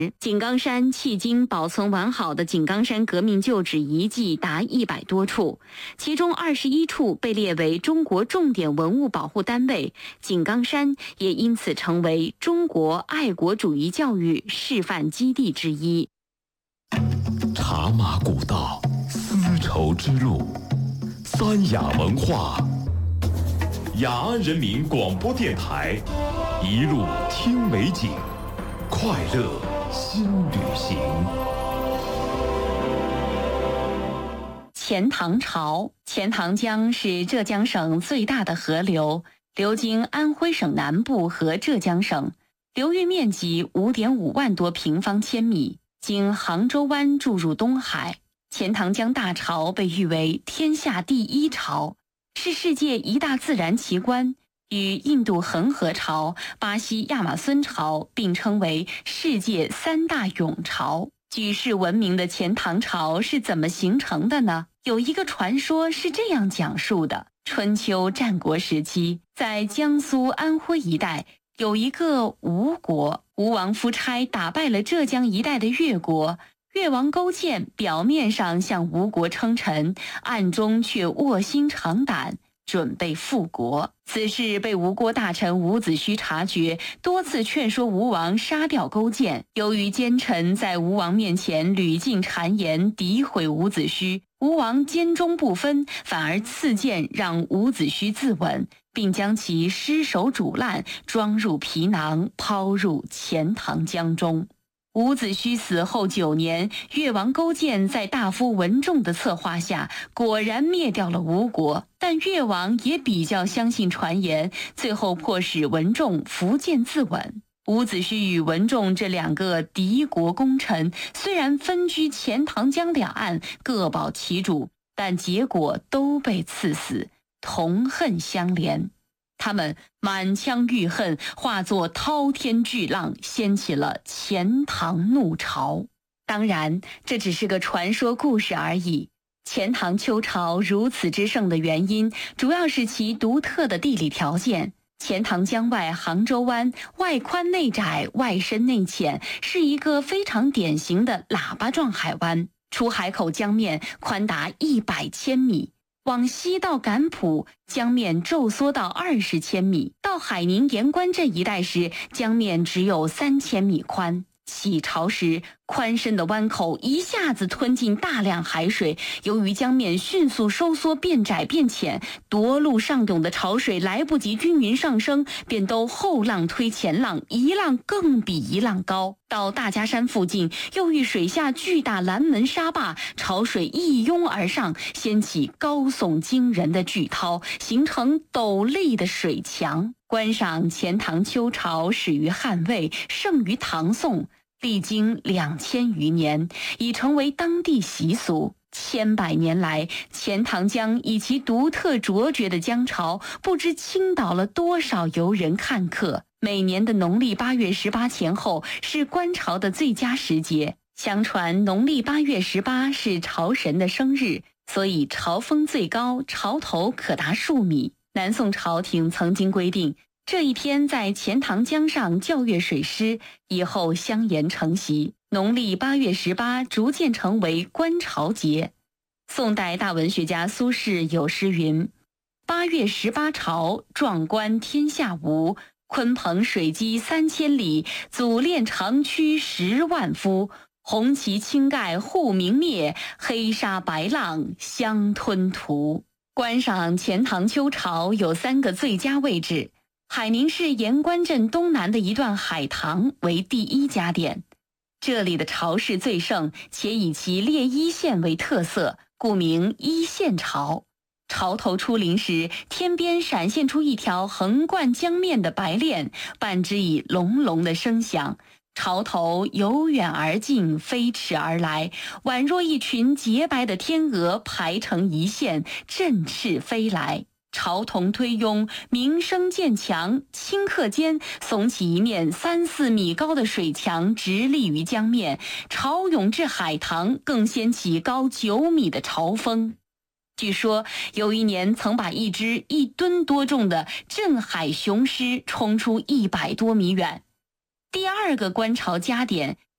井冈山迄今保存完好的井冈山革命旧址遗迹达100多处，其中21处被列为中国重点文物保护单位，井冈山也因此成为中国爱国主义教育示范基地之一。 茶马古道，丝绸之路，三雅文化，雅安人民广播电台，一路听美景，快乐新旅行。 钱塘潮，钱塘江是浙江省最大的河流，流经安徽省南部和浙江省，流域面积5.5万多平方千米，经杭州湾注入东海。钱塘江大潮被誉为天下第一潮，是世界一大自然奇观，与印度恒河潮、巴西亚马孙潮并称为世界3大涌潮。举世闻名的钱塘潮是怎么形成的呢？有一个传说是这样讲述的：春秋战国时期，在江苏安徽一带有一个吴国，吴王夫差打败了浙江一带的越国，越王勾践表面上向吴国称臣，暗中却卧薪尝胆，准备复国。此事被吴国大臣伍子胥察觉，多次劝说吴王杀掉勾践。由于奸臣在吴王面前屡尽谗言，诋毁伍子胥，吴王坚忠不分，反而赐剑让伍子胥自刎，并将其尸首煮烂，装入皮囊，抛入钱塘江中。伍子胥死后9年，越王勾践在大夫文仲的策划下，果然灭掉了吴国。但越王也比较相信传言，最后迫使文仲伏剑自刎。伍子胥与文仲这2个敌国功臣，虽然分居钱塘江两岸，各保其主，但结果都被赐死，同恨相连。他们满腔郁恨化作滔天巨浪，掀起了钱塘怒潮。当然，这只是个传说故事而已。钱塘秋潮如此之盛的原因，主要是其独特的地理条件。钱塘江外杭州湾外宽内窄，外深内浅，是一个非常典型的喇叭状海湾。出海口江面宽达100千米，往西到感浦，江面骤缩到20千米，到海宁盐官镇一带时，江面只有3000米宽。起潮时，宽深的湾口一下子吞进大量海水，由于江面迅速收缩变窄变浅，夺路上涌的潮水来不及均匀上升，便都后浪推前浪，一浪更比一浪高。到大家山附近，又遇水下巨大拦门沙坝，潮水一拥而上，掀起高耸惊人的巨涛，形成陡立的水墙。观赏钱塘秋潮始于汉魏，盛于唐宋，历经2000余年，已成为当地习俗。千百年来，钱塘江以其独特卓绝的江潮，不知倾倒了多少游人看客。每年的农历8月18前后是观潮的最佳时节。相传农历8月18是潮神的生日，所以潮峰最高，潮头可达数米。南宋朝廷曾经规定，这一天在钱塘江上校阅水师，以后相沿成习。农历8月18逐渐成为观潮节。宋代大文学家苏轼有诗云：8月18潮，壮观天下无。鲲鹏水击3000里，祖练长驱10万夫。红旗青盖护明灭，黑沙白浪相吞吐。观赏钱塘秋潮有3个最佳位置，海宁市盐官镇东南的一段海塘为第1佳点，这里的潮势最盛，且以其列一线为特色，故名一线潮。潮头出临时，天边闪现出一条横贯江面的白链，伴之以隆隆的声响。潮头由远而近，飞驰而来，宛若一群洁白的天鹅排成一线，振翅飞来。潮同推拥，鸣声渐强，顷刻间耸起一面3、4米高的水墙，直立于江面。潮涌至海塘，更掀起高9米的潮峰。据说有一年曾把一只1吨多重的镇海雄狮冲出100多米远。第2个观潮佳点